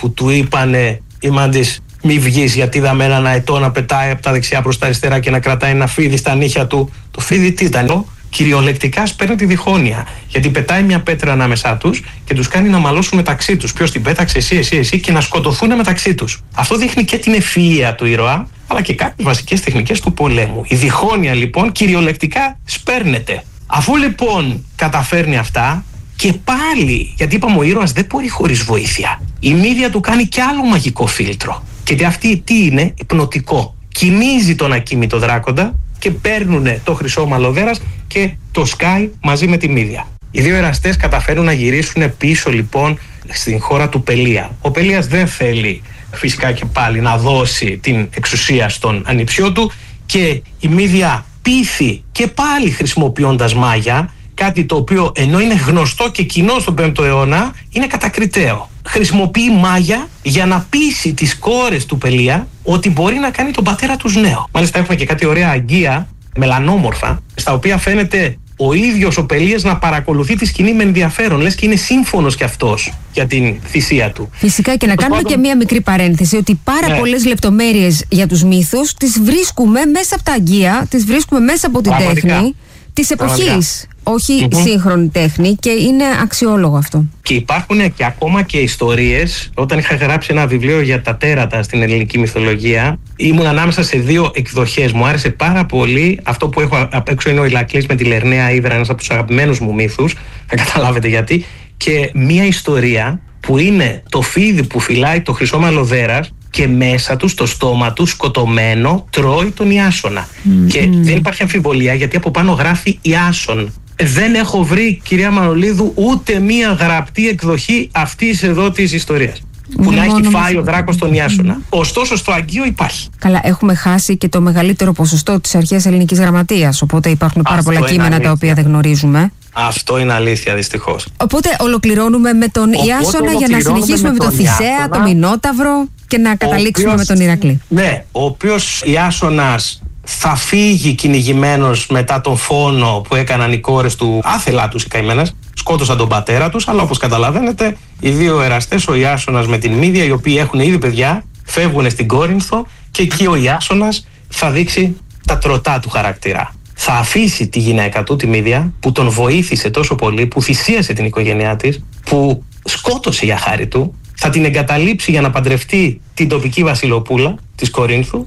που του είπανε οι μάντες μη βγεις, γιατί είδαμε έναν αετό να πετάει από τα δεξιά προς τα αριστερά και να κρατάει ένα φίδι στα νύχια του. Το φίδι τι ήταν? Κυριολεκτικά σπέρνει τη διχόνοια, γιατί πετάει μια πέτρα ανάμεσά τους και τους κάνει να μαλώσουν μεταξύ τους. Ποιος την πέταξε, εσύ, και να σκοτωθούν μεταξύ τους. Αυτό δείχνει και την ευφυΐα του ήρωα, αλλά και κάποιες βασικές τεχνικές του πολέμου. Η διχόνοια λοιπόν κυριολεκτικά σπέρνεται. Αφού λοιπόν καταφέρνει αυτά, και πάλι, γιατί είπαμε ο ήρωας δεν μπορεί χωρίς βοήθεια, η μύδια του κάνει κι άλλο μαγικό φίλτρο. Και αυτή τι είναι? Υπνοτικό. Κινίζει τον ακίνητο δράκοντα και παίρνουνε το χρυσό μαλλοδέρας και το σκάει μαζί με τη μύδια. Οι δύο εραστές καταφέρουν να γυρίσουν πίσω λοιπόν στην χώρα του Πελία. Ο Πελίας δεν θέλει φυσικά και πάλι να δώσει την εξουσία στον ανιψιό του και η μύδια πείθει και πάλι χρησιμοποιώντας μάγια, κάτι το οποίο ενώ είναι γνωστό και κοινό στον 5ο αιώνα, είναι κατακριτέο. Χρησιμοποιεί μάγια για να πείσει τις κόρες του Πελία ότι μπορεί να κάνει τον πατέρα τους νέο. Μάλιστα έχουμε και κάτι ωραία αγγεία, μελανόμορφα, στα οποία φαίνεται ο ίδιος ο Πελίας να παρακολουθεί τη σκηνή με ενδιαφέρον, λες και είναι σύμφωνος κι αυτός για την θυσία του. Φυσικά, και να κάνουμε και μία μικρή παρένθεση, ότι πάρα πολλές λεπτομέρειες για τους μύθους τις βρίσκουμε μέσα από τα αγγεία, τις βρίσκουμε μέσα από την τέχνη της εποχής. Όχι σύγχρονη τέχνη, και είναι αξιόλογο αυτό. Και υπάρχουν και ακόμα και ιστορίες. Όταν είχα γράψει ένα βιβλίο για τα τέρατα στην ελληνική μυθολογία, ήμουν ανάμεσα σε δύο εκδοχές. Μου άρεσε πάρα πολύ. Αυτό που έχω απ' έξω είναι ο Ηρακλής με τη Λερναία Ύδρα, ένας από τους αγαπημένους μου μύθους. Θα καταλάβετε γιατί. Και μία ιστορία που είναι το φίδι που φυλάει το χρυσό μαλλοδέρας και μέσα του, στο στόμα του, σκοτωμένο, τρώει τον Ιάσονα. Και δεν υπάρχει αμφιβολία, γιατί από πάνω γράφει Ιάσον. Δεν έχω βρει, κυρία Μανολίδου, ούτε μία γραπτή εκδοχή αυτής εδώ της ιστορίας που να έχει φάει ο δράκος τον Ιάσονα. Ωστόσο στο Αγγείο υπάρχει. Καλά, έχουμε χάσει και το μεγαλύτερο ποσοστό της αρχαίας ελληνικής γραμματείας, οπότε υπάρχουν πάρα πολλά κείμενα τα οποία δεν γνωρίζουμε. Αυτό είναι αλήθεια, δυστυχώς. Οπότε ολοκληρώνουμε με τον Ιάσονα για να συνεχίσουμε με τον Θησέα, τον Μινόταυρο και να καταλήξουμε με τον Ηρακλή. Ναι, ο οποίος Ιάσονας θα φύγει κυνηγημένος μετά τον φόνο που έκαναν οι κόρες του, άθελά τους οι καημένες, σκότωσαν τον πατέρα τους, αλλά όπως καταλαβαίνετε οι δύο εραστές, ο Ιάσονας με την Μύδια, οι οποίοι έχουν ήδη παιδιά, φεύγουν στην Κόρινθο και εκεί ο Ιάσονας θα δείξει τα τροτά του χαρακτήρα. Θα αφήσει τη γυναίκα του, τη Μύδια, που τον βοήθησε τόσο πολύ, που θυσίασε την οικογένειά της, που σκότωσε για χάρη του, θα την εγκαταλείψει για να παντρευτεί την τοπική βασιλοπούλα της Κορίνθου,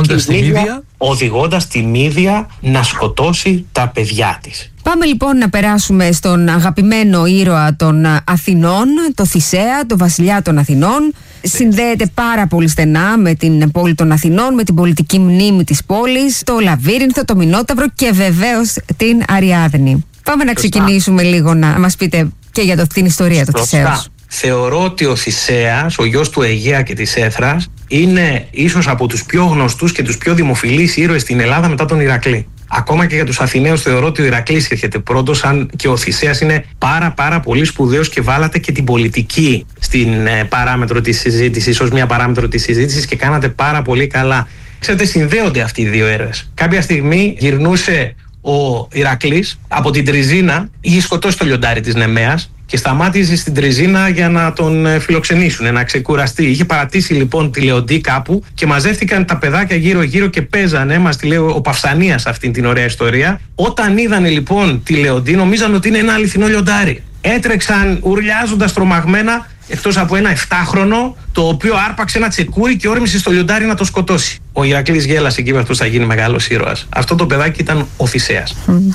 οδηγώντας τη Μύδια να σκοτώσει τα παιδιά της. Πάμε λοιπόν να περάσουμε στον αγαπημένο ήρωα των Αθηνών, το Θησέα, το βασιλιά των Αθηνών. Συνδέεται πάρα πολύ στενά με την πόλη των Αθηνών, με την πολιτική μνήμη της πόλης, το Λαβύρινθο, το Μινόταυρο και βεβαίως την Αριάδνη. Πάμε να ξεκινήσουμε λίγο να μας πείτε και για την ιστορία του Θησέως. Θεωρώ ότι ο Θησέας, ο γιος του Αιγαία και της Έθρας, είναι ίσως από τους πιο γνωστούς και τους πιο δημοφιλείς ήρωες στην Ελλάδα μετά τον Ηρακλή. Ακόμα και για τους Αθηναίους θεωρώ ότι ο Ηρακλής έρχεται πρώτος, αν και ο Θησέας είναι πάρα πολύ σπουδαίος και βάλατε και την πολιτική στην παράμετρο της συζήτησης, ως μια παράμετρο της συζήτησης, και κάνατε πάρα πολύ καλά. Ξέρετε, συνδέονται αυτοί οι δύο ήρωες. Κάποια στιγμή γυρνούσε ο Ηρακλής από την Τριζίνα, είχε σκοτώσει το λιοντάρι της Νεμαίας και σταμάτησε στην Τριζίνα για να τον φιλοξενήσουν, να ξεκουραστεί. Είχε παρατήσει λοιπόν τη Λεοντή κάπου και μαζεύτηκαν τα παιδάκια γύρω-γύρω και παίζανε. Μας τη λέει ο Παυσανίας αυτήν την ωραία ιστορία. Όταν είδανε λοιπόν τη Λεοντή, νομίζαν ότι είναι ένα αληθινό λιοντάρι. Έτρεξαν ουρλιάζοντας τρομαγμένα, εκτός από ένα 7χρονο, το οποίο άρπαξε ένα τσεκούρι και όρμησε στο λιοντάρι να το σκοτώσει. Ο Ηρακλής γέλασε και είπε: αυτός θα γίνει μεγάλος ήρωας. Αυτό το παιδάκι ήταν ο Θησέας.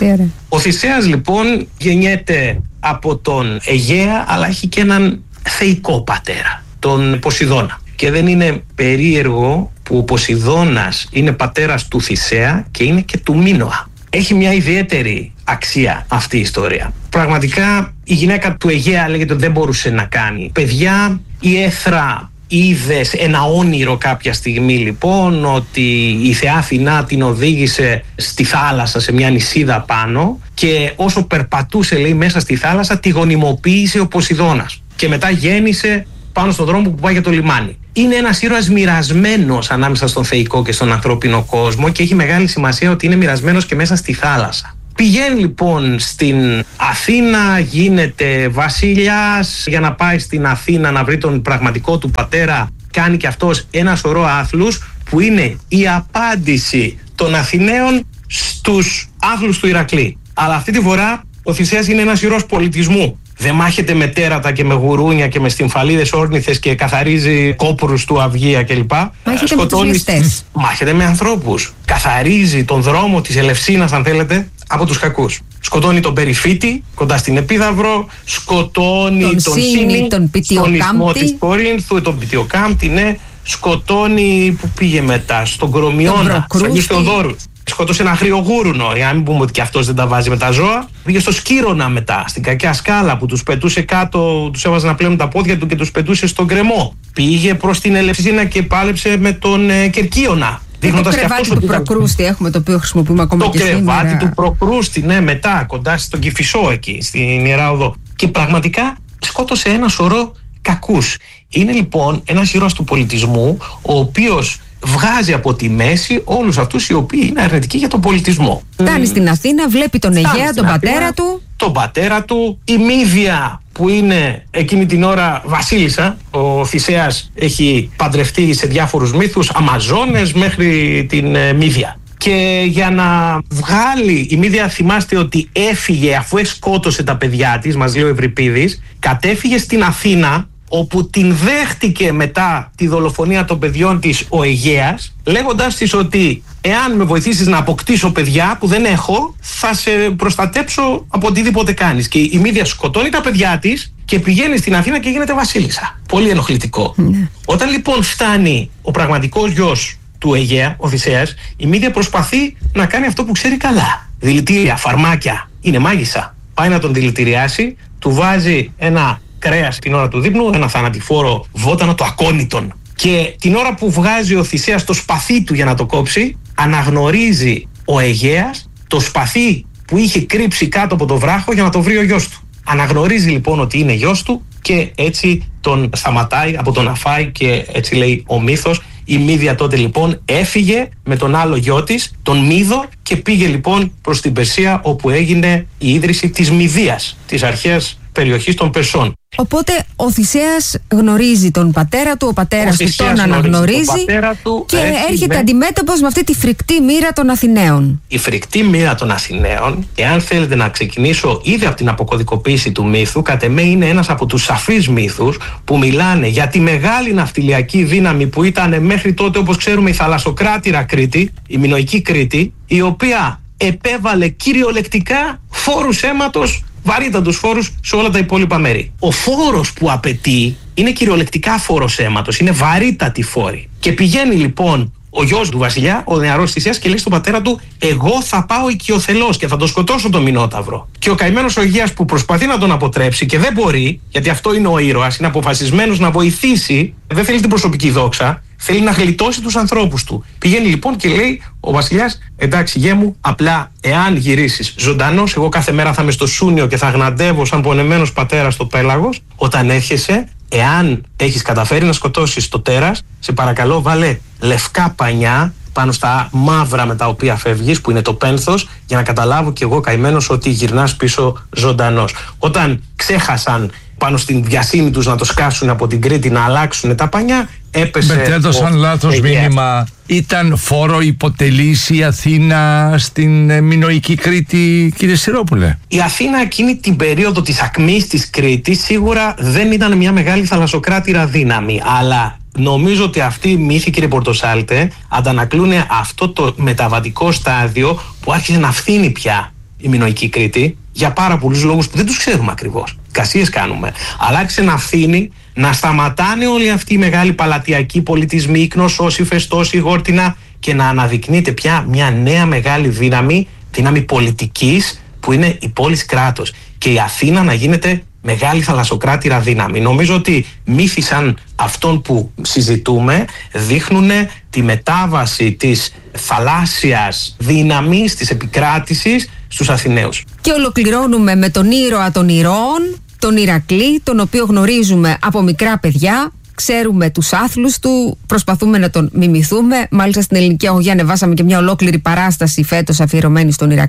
Ο Θησέας λοιπόν γεννιέται από τον Αιγαία, αλλά έχει και έναν θεϊκό πατέρα, τον Ποσειδώνα. Και δεν είναι περίεργο που ο Ποσειδώνας είναι πατέρας του Θησέα και είναι και του Μίνωα. Έχει μια ιδιαίτερη αξία αυτή η ιστορία. Πραγματικά η γυναίκα του Αιγαία λέγεται ότι δεν μπορούσε να κάνει παιδιά. Η Έθρα είδε ένα όνειρο κάποια στιγμή λοιπόν, ότι η θεά Αθηνά την οδήγησε στη θάλασσα σε μια νησίδα πάνω, και όσο περπατούσε λέει μέσα στη θάλασσα τη γονιμοποίησε ο Ποσειδώνας και μετά γέννησε πάνω στον δρόμο που πάει για το λιμάνι. Είναι ένας ήρωας μοιρασμένος ανάμεσα στον θεϊκό και στον ανθρώπινο κόσμο, και έχει μεγάλη σημασία ότι είναι μοιρασμένος και μέσα στη θάλασσα. Πηγαίνει λοιπόν στην Αθήνα, γίνεται βασιλιάς, για να πάει στην Αθήνα να βρει τον πραγματικό του πατέρα. Κάνει και αυτός ένα σωρό άθλους που είναι η απάντηση των Αθηναίων στους άθλους του Ηρακλή. Αλλά αυτή τη φορά ο Θησέας είναι ένας ήρωας πολιτισμού. Δεν μάχεται με τέρατα και με γουρούνια και με στυμφαλίδες όρνηθες και καθαρίζει κόπουρους του Αυγία κλπ. Μάχεται με τους ληστές. Μάχεται με ανθρώπους. Καθαρίζει τον δρόμο της Ελευσίνας, αν θέλετε, από τους κακούς. Σκοτώνει τον Περιφήτη κοντά στην Επίδαυρο, σκοτώνει τον Σύνη, τον στον ισθμό της Κορίνθου, τον Πιτιοκάμπτη, ναι. Σκοτώνει, που πήγε μετά, στον Κορομιώνα, στον Αγίου Θεοδόρου. Σκότωσε ένα αγριογούρουνο, για να μην πούμε ότι και αυτός δεν τα βάζει με τα ζώα. Πήγε στο Σκύρονα μετά, στην Κακιά Σκάλα που τους πετούσε κάτω, τους έβαζε να πλένουν τα πόδια του και τους πετούσε στον κρεμό. Πήγε προς την Ελευσίνα και πάλεψε με τον Κερκίωνα. Το κρεβάτι του Προκρούστη έχουμε, το οποίο χρησιμοποιούμε ακόμα και σήμερα. Το κρεβάτι του Προκρούστη, ναι, μετά, κοντά στον Κηφισό εκεί, στην Ιερά Οδό. Και πραγματικά σκότωσε ένα σωρό κακούς. Είναι λοιπόν ένας ήρωας του πολιτισμού, ο οποίος βγάζει από τη μέση όλους αυτούς οι οποίοι είναι αρνητικοί για τον πολιτισμό. Φτάνει στην Αθήνα, βλέπει τον Αιγαία, τον πατέρα του. Τον πατέρα του, η Μύδια που είναι εκείνη την ώρα βασίλισσα. Ο Θησέας έχει παντρευτεί σε διάφορους μύθους, Αμαζόνες μέχρι την Μύδια. Και για να βγάλει η Μύδια, θυμάστε ότι έφυγε αφού σκότωσε τα παιδιά της, μας λέει ο Ευρυπίδης, κατέφυγε στην Αθήνα, όπου την δέχτηκε μετά τη δολοφονία των παιδιών της ο Αιγαίας, λέγοντας της ότι εάν με βοηθήσεις να αποκτήσω παιδιά που δεν έχω, θα σε προστατέψω από οτιδήποτε κάνεις. Και η Μύδια σκοτώνει τα παιδιά της και πηγαίνει στην Αθήνα και γίνεται βασίλισσα. Πολύ ενοχλητικό. Όταν λοιπόν φτάνει ο πραγματικός γιος του Αιγαία, ο Θησέας, η Μύδια προσπαθεί να κάνει αυτό που ξέρει καλά. Δηλητήρια, φαρμάκια. Είναι μάγισσα. Πάει να τον δηλητηριάσει, του βάζει ένα κρέας την ώρα του δείπνου, ένα θανατηφόρο βότανο, το ακόνητον. Και την ώρα που βγάζει ο Θησέας το σπαθί του για να το κόψει, αναγνωρίζει ο Αιγαίας το σπαθί που είχε κρύψει κάτω από το βράχο για να το βρει ο γιος του. Αναγνωρίζει λοιπόν ότι είναι γιος του και έτσι τον σταματάει από το να φάει και έτσι λέει ο μύθος. Η Μύδια τότε λοιπόν έφυγε με τον άλλο γιο της, τον Μύδο, και πήγε λοιπόν προς την Περσία, όπου έγινε η ίδρυση της Μυδίας, της αρχαίας περιοχής των Περσών. Οπότε ο Θησέας γνωρίζει τον πατέρα του, ο πατέρας του τον αναγνωρίζει και έρχεται αντιμέτωπος με αυτή τη φρικτή μοίρα των Αθηναίων. Η φρικτή μοίρα των Αθηναίων, εάν θέλετε να ξεκινήσω ήδη από την αποκωδικοποίηση του μύθου, κατ' εμέ είναι ένας από τους σαφείς μύθους που μιλάνε για τη μεγάλη ναυτιλιακή δύναμη που ήταν μέχρι τότε, όπως ξέρουμε, η θαλασσοκράτηρα Κρήτη, η Μινωική Κρήτη, η οποία επέβαλε κυριολεκτικά φόρους αίματος, βαρύτατους φόρους σε όλα τα υπόλοιπα μέρη. Ο φόρος που απαιτεί είναι κυριολεκτικά φόρος αίματος, είναι βαρύτατη φόρη. Και πηγαίνει λοιπόν ο γιος του βασιλιά, ο νεαρός Θησέας, και λέει στον πατέρα του: εγώ θα πάω οικειοθελώς και θα το σκοτώσω τον Μινόταυρο. Και ο καημένος ο Αιγαίας, που προσπαθεί να τον αποτρέψει και δεν μπορεί, γιατί αυτό είναι ο ήρωας, είναι αποφασισμένος να βοηθήσει, δεν θέλει την προσωπική δόξα, θέλει να γλιτώσει τους ανθρώπους του. Πηγαίνει λοιπόν και λέει ο βασιλιάς: εντάξει, γέ μου, απλά εάν γυρίσεις ζωντανός, εγώ κάθε μέρα θα είμαι στο Σούνιο και θα γναντεύω σαν πονεμένος πατέρας στο πέλαγος. Όταν έρχεσαι, εάν έχεις καταφέρει να σκοτώσεις το τέρας, σε παρακαλώ βάλε λευκά πανιά πάνω στα μαύρα με τα οποία φεύγεις, που είναι το πένθος, για να καταλάβω κι εγώ καημένος ότι γυρνάς πίσω ζωντανός. Όταν ξέχασαν πάνω στην βιασύνη τους να το σκάσουν από την Κρήτη, να αλλάξουν τα πανιά, έπεσε. Μετέδωσαν λάθος μήνυμα. Ήταν φόρο υποτελής η Αθήνα στην Μινωική Κρήτη, κύριε Σιρόπουλε? Η Αθήνα εκείνη την περίοδο της ακμής της Κρήτης σίγουρα δεν ήταν μια μεγάλη θαλασσοκράτηρα δύναμη, αλλά νομίζω ότι αυτοί οι μύθοι, κύριε Πορτοσάλτε, αντανακλούν αυτό το μεταβατικό στάδιο που άρχισε να φθήνει πια η Μινωική Κρήτη, για πάρα πολλούς λόγους που δεν τους ξέρουμε ακριβώς. Κασίες κάνουμε. Αλλά άρχισε να φθήνει, να σταματάνε όλοι αυτοί οι μεγάλοι παλατιακοί πολιτισμοί, η Κνωσός, η Φεστός, η Γόρτινα, και να αναδεικνύεται πια μια νέα μεγάλη δύναμη πολιτικής, που είναι η πόλης κράτος. Και η Αθήνα να γίνεται μεγάλη θαλασσοκράτηρα δύναμη. Νομίζω ότι μύθοι σαν αυτόν που συζητούμε δείχνουν τη μετάβαση της θαλάσσιας δύναμης, της επικράτησης στους Αθηναίους. Και ολοκληρώνουμε με τον ήρωα των ηρώων, τον Ηρακλή, τον οποίο γνωρίζουμε από μικρά παιδιά. Ξέρουμε τους άθλους του, προσπαθούμε να τον μιμηθούμε. Μάλιστα στην Ελληνική Αγωγή ανεβάσαμε και μια ολόκληρη παράσταση φέτος αφιερωμένη στον Ηρακλή.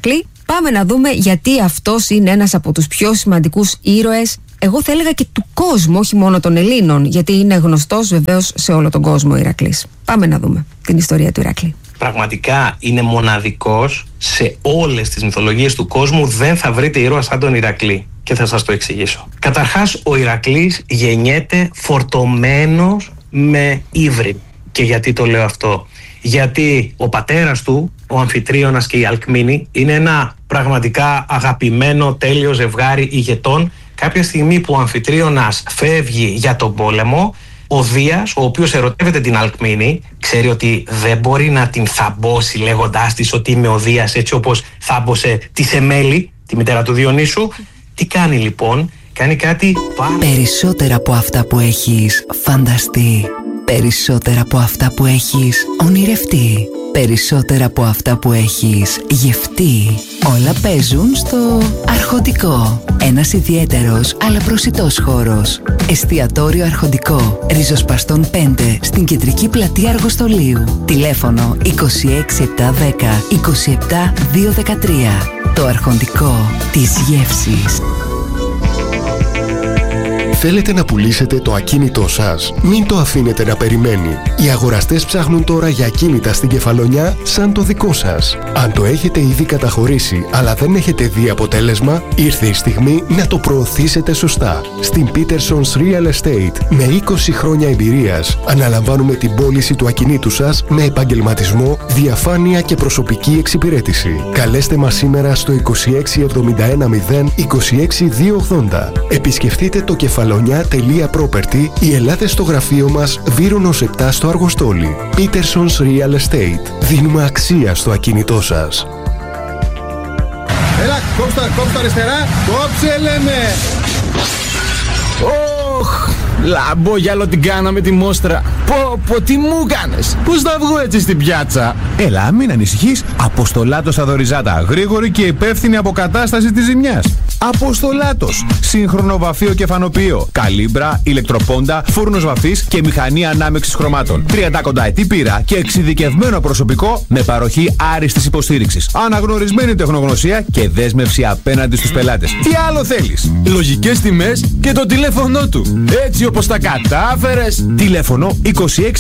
Πάμε να δούμε γιατί αυτός είναι ένας από τους πιο σημαντικούς ήρωες, εγώ θα έλεγα και του κόσμου, όχι μόνο των Ελλήνων, γιατί είναι γνωστός βεβαίως σε όλο τον κόσμο ο Ηρακλής. Πάμε να δούμε την ιστορία του Ηρακλή. Πραγματικά είναι μοναδικός σε όλες τις μυθολογίες του κόσμου. Δεν θα βρείτε ήρωα σαν τον Ηρακλή. Και θα σας το εξηγήσω. Καταρχάς, ο Ηρακλής γεννιέται φορτωμένος με ύβρι. Και γιατί το λέω αυτό? Γιατί ο πατέρας του, ο Αμφιτρίωνας και η Αλκμήνη, είναι ένα πραγματικά αγαπημένο τέλειο ζευγάρι ηγετών. Κάποια στιγμή που ο Αμφιτρίωνας φεύγει για τον πόλεμο, ο Δίας, ο οποίος ερωτεύεται την Αλκμήνη, ξέρει ότι δεν μπορεί να την θαμπώσει λέγοντάς της ότι είμαι ο Δίας, έτσι όπως θάμπωσε τη Σεμέλη, τη μητέρα του Διονύσου. Τι κάνει λοιπόν? Κάνει κάτι περισσότερα από αυτά που έχεις φανταστεί. Περισσότερα από αυτά που έχεις ονειρευτεί. Περισσότερα από αυτά που έχεις γευτεί. Όλα παίζουν στο Αρχοντικό. Ένας ιδιαίτερος αλλά προσιτός χώρος. Εστιατόριο Αρχοντικό. Ριζοσπαστών 5 στην κεντρική πλατεία Αργοστολίου. Τηλέφωνο 26710 27213. Το Αρχοντικό της γεύσης. Θέλετε να πουλήσετε το ακίνητό σας? Μην το αφήνετε να περιμένει. Οι αγοραστές ψάχνουν τώρα για ακίνητα στην Κεφαλονιά σαν το δικό σας. Αν το έχετε ήδη καταχωρήσει αλλά δεν έχετε δει αποτέλεσμα, ήρθε η στιγμή να το προωθήσετε σωστά. Στην Peterson's Real Estate, με 20 χρόνια εμπειρίας, αναλαμβάνουμε την πώληση του ακινήτου σας με επαγγελματισμό, διαφάνεια και προσωπική εξυπηρέτηση. Καλέστε μας σήμερα στο 26710 26280. Επισκεφτείτε το κεφαλονιά.property ή ελάτε στο γραφείο μας Βύρονος 7 στο Αργοστόλι. Peterson's Real Estate. Δίνουμε αξία στο ακίνητό σας. Έλα, κόψτε αριστερά. Κόψε λέμε. Ωχ, λαμπόγιαλο την κάναμε τη μόστρα. Πω, τι μου κάνες? Πώς θα βγω έτσι στην πιάτσα? Έλα, μην ανησυχείς. Αποστολάτος στα Δωριζάτα. Γρήγορη και υπεύθυνη αποκατάσταση της ζημιάς. Αποστολάτος. Σύγχρονο βαφείο και φανοποιείο. Καλύμπρα, ηλεκτροπόντα, φούρνος βαφής και μηχανή ανάμειξης χρωμάτων. 30 κονταετή πείρα και εξειδικευμένο προσωπικό με παροχή άριστης υποστήριξης. Αναγνωρισμένη τεχνογνωσία και δέσμευση απέναντι στους πελάτες. Τι άλλο θέλεις? Λογικές τιμές και το τηλέφωνό του. Έτσι όπως τα κατάφερες. Τηλέφωνο 26710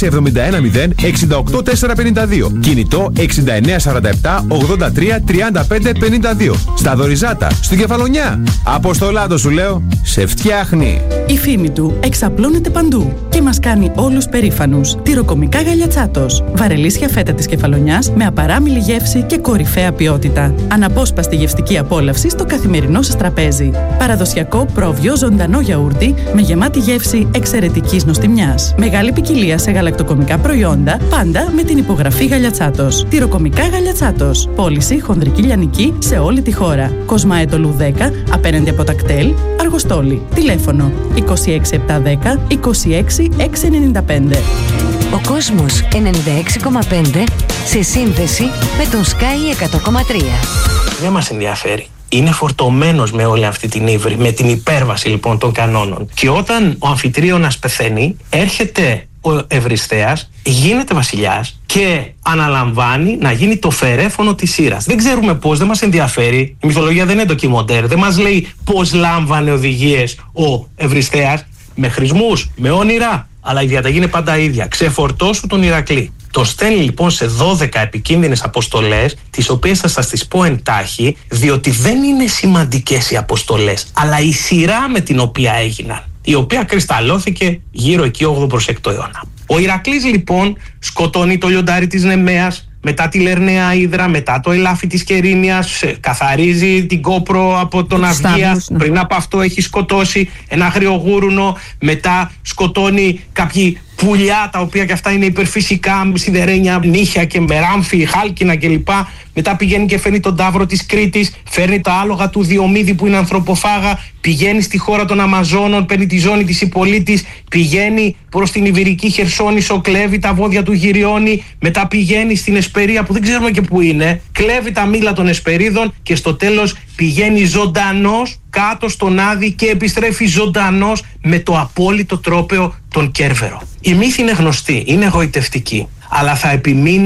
68452. Κινητό 6947 83 35 52. Στα Δωριζάτα, στην Κεφαλονιά. Αποστολάτο σου λέω, σε φτιάχνει. Η φήμη του εξαπλώνεται παντού και μας κάνει όλους περήφανους. Τυροκομικά Γαλιατσάτος. Βαρελίσια φέτα της Κεφαλονιάς με απαράμιλη γεύση και κορυφαία ποιότητα. Αναπόσπαστη γευστική απόλαυση στο καθημερινό σας τραπέζι. Παραδοσιακό πρόβιο ζωντανό γιαούρτι με γεμάτη γεύση εξαιρετικής νοστιμιάς. Μεγάλη ποικιλία σε γαλακτοκομικά προϊόντα, πάντα με την υπογραφή Γαλιατσάτος. Τυροκομικά Γαλιατσάτος. Πώληση χονδρική λιανική σε όλη τη χώρα. Κοσμαέτολου 10, απέναντι από τα κτέλ, Αργοστόλη. Τηλέφωνο 26710 26695. Ο κόσμος 96,5 σε σύνδεση με τον Sky 100,3. Δεν μας ενδιαφέρει. Είναι φορτωμένος με όλη αυτή την ύβρι, με την υπέρβαση λοιπόν των κανόνων. Και όταν ο Αμφιτρίωνας πεθαίνει, έρχεται ο Ευρυσθέας, γίνεται βασιλιάς και αναλαμβάνει να γίνει το φερέφωνο της σύρας. Δεν ξέρουμε πώς, δεν μας ενδιαφέρει. Η μυθολογία δεν είναι ντοκιμοντέρ, δεν μας λέει πώς λάμβανε οδηγίες ο Ευρυσθέας, με χρησμούς, με όνειρα. Αλλά η διαταγή είναι πάντα ίδια. Ξεφορτώσου τον Ηρακλή. Το στέλνει λοιπόν σε 12 επικίνδυνες αποστολές, τις οποίες θα σας τις πω εντάχει, διότι δεν είναι σημαντικές οι αποστολές, αλλά η σειρά με την οποία έγιναν, η οποία κρυσταλλώθηκε γύρω εκεί 8ο προς 6ο αιώνα. Ο Ηρακλής λοιπόν σκοτώνει το λιοντάρι της Νεμαίας, μετά τη Λερναία Ύδρα, μετά το ελάφι της Κερίνιας, καθαρίζει την Κόπρο από τον Αυγία, πριν από αυτό έχει σκοτώσει ένα αγριογούρουνο, μετά σκοτώνει κάποιοι πουλιά τα οποία και αυτά είναι υπερφυσικά, σιδερένια, νύχια και μεράμφι, χάλκινα κλπ. Μετά πηγαίνει και φέρνει τον ταύρο της Κρήτης, φέρνει τα άλογα του Διομήδη που είναι ανθρωποφάγα, πηγαίνει στη χώρα των Αμαζόνων, παίρνει τη ζώνη της Ιππολίτης, πηγαίνει προς την Ιβηρική Χερσόνησο, κλέβει τα βόδια του Γυριώνη, μετά πηγαίνει στην Εσπερία που δεν ξέρουμε και που είναι, κλέβει τα μήλα των Εσπερίδων και στο τέλος πηγαίνει ζωντανός κάτω στον Άδη και επιστρέφει ζωντανός με το απόλυτο τρόπαιο τον Κέρβερο. Η μύθη είναι γνωστή, είναι εγωιτευτική, αλλά θα επιμείνω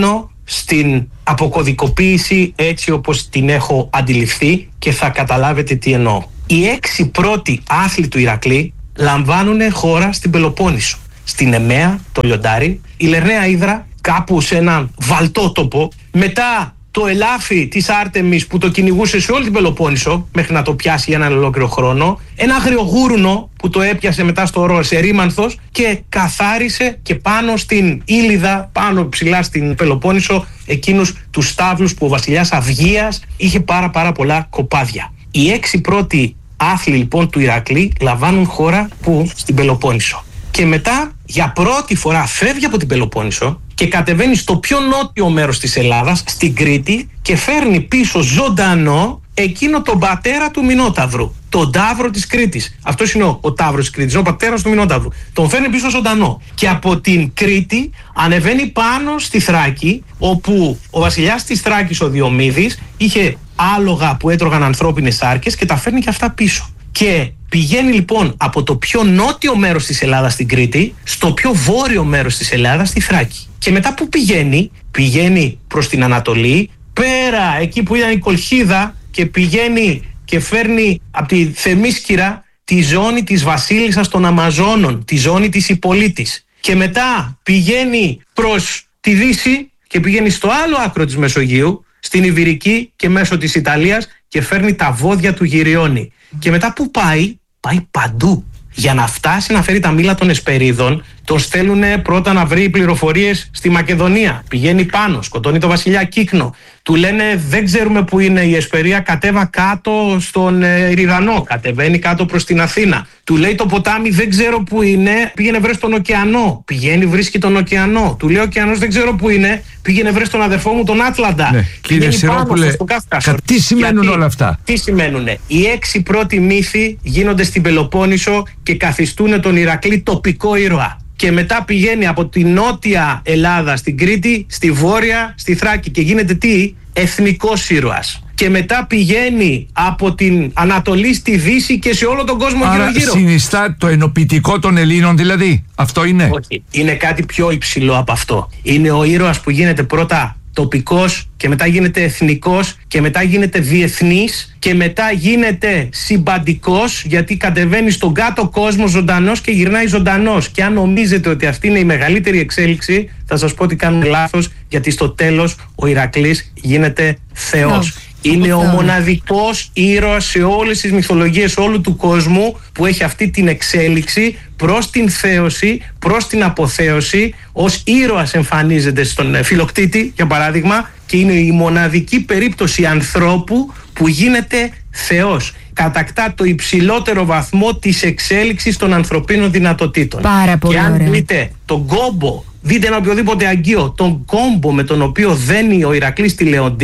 στην αποκωδικοποίηση έτσι όπως την έχω αντιληφθεί και θα καταλάβετε τι εννοώ. Οι 6 πρώτοι άθλοι του Ηρακλή λαμβάνουν χώρα στην Πελοπόννησο. Στην Εμαία, το λιοντάρι, η Λερναία Ύδρα, κάπου σε έναν βαλτότοπο, μετά το ελάφι της Άρτεμις που το κυνηγούσε σε όλη την Πελοπόννησο μέχρι να το πιάσει για έναν ολόκληρο χρόνο, ένα αγριογούρουνο που το έπιασε μετά στο ορό σε Ερήμανθος και καθάρισε και πάνω στην Ήλιδα, πάνω ψηλά στην Πελοπόννησο, εκείνους τους στάβλους που ο βασιλιάς Αυγίας είχε πάρα πολλά κοπάδια. Οι 6 πρώτοι άθλοι λοιπόν του Ηρακλή λαμβάνουν χώρα που στην Πελοπόννησο. Και μετά για πρώτη φορά φεύγει από την Πελοπόννησο και κατεβαίνει στο πιο νότιο μέρος της Ελλάδας, στην Κρήτη, και φέρνει πίσω ζωντανό εκείνο τον πατέρα του Μινόταυρου, τον Ταύρο της Κρήτης. Αυτός είναι ο Ταύρος της Κρήτης, ο πατέρας του Μινόταυρου. Τον φέρνει πίσω ζωντανό. Και από την Κρήτη ανεβαίνει πάνω στη Θράκη, όπου ο βασιλιάς της Θράκης, ο Διομήδης, είχε άλογα που έτρωγαν ανθρώπινες σάρκες και τα φέρνει και αυτά πίσω. Και πηγαίνει λοιπόν από το πιο νότιο μέρος της Ελλάδας στην Κρήτη στο πιο βόρειο μέρος της Ελλάδας στη Θράκη. Και μετά που πηγαίνει προς την Ανατολή, πέρα εκεί που ήταν η Κολχίδα, και πηγαίνει και φέρνει από τη Θεμίσκυρα τη ζώνη της βασίλισσας των Αμαζόνων, τη ζώνη της Ιππολίτης. Και μετά πηγαίνει προς τη Δύση και πηγαίνει στο άλλο άκρο της Μεσογείου, στην Ιβηρική και μέσω της Ιταλίας, και φέρνει τα βόδια του Γυριώνη. Και μετά που πάει παντού. Για να φτάσει να φέρει τα μήλα των Εσπερίδων, τον στέλνουν πρώτα να βρει πληροφορίες στη Μακεδονία. Πηγαίνει πάνω, σκοτώνει τον βασιλιά Κύκνο. Του λένε δεν ξέρουμε που είναι η Εσπερία, κατέβα κάτω στον Ριδανό. Κατεβαίνει κάτω προς την Αθήνα. Του λέει το ποτάμι δεν ξέρω που είναι, πήγαινε βρες τον ωκεανό. Πηγαίνει, βρίσκει τον ωκεανό. Του λέει ο ωκεανός δεν ξέρω που είναι, πήγαινε βρες τον αδερφό μου τον Άτλαντα. Ναι, κύριε Σιρόπουλε, τι σημαίνουν όλα αυτά? Τι σημαίνουνε? Οι 6 πρώτοι μύθοι γίνονται στην Πελοπόννησο και καθιστούν τον Ηρακλή τοπικό ήρωα. Και μετά πηγαίνει από τη νότια Ελλάδα στην Κρήτη, στη βόρεια, στη Θράκη, και γίνεται τι? Εθνικός ήρωας. Και μετά πηγαίνει από την Ανατολή στη Δύση και σε όλο τον κόσμο γύρω-γύρω. Συνιστά το ενοποιητικό των Ελλήνων δηλαδή? Αυτό είναι? Όχι, είναι κάτι πιο υψηλό από αυτό. Είναι ο ήρωας που γίνεται πρώτα τοπικός και μετά γίνεται εθνικός και μετά γίνεται διεθνής και μετά γίνεται συμπαντικός, γιατί κατεβαίνει στον κάτω κόσμο ζωντανός και γυρνάει ζωντανός. Και αν νομίζετε ότι αυτή είναι η μεγαλύτερη εξέλιξη, θα σας πω ότι κάνουμε λάθος, γιατί στο τέλος ο Ηρακλής γίνεται Θεός. Είναι ο μοναδικός ήρωας σε όλες τις μυθολογίες όλου του κόσμου που έχει αυτή την εξέλιξη προς την θέωση, προς την αποθέωση. Ως ήρωας εμφανίζεται στον Φιλοκτήτη, για παράδειγμα, και είναι η μοναδική περίπτωση ανθρώπου που γίνεται Θεός. Κατακτά το υψηλότερο βαθμό της εξέλιξης των ανθρωπίνων δυνατοτήτων. Πάρα πολύ και αν ωραία. δείτε τον κόμπο, δείτε ένα οποιοδήποτε αγκείο, τον κόμπο με τον οποίο δένει ο Ηρακλής τη Λεοντή,